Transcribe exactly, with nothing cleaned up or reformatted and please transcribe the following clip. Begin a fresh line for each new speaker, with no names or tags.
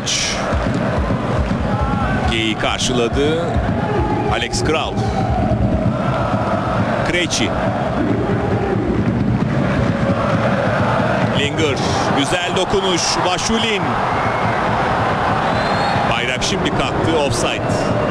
Tadic. Geyi karşıladı. Alex Kral. Krejci. Linger. Güzel dokunuş. Vaşulin. Bayrak şimdi kalktı. Offside.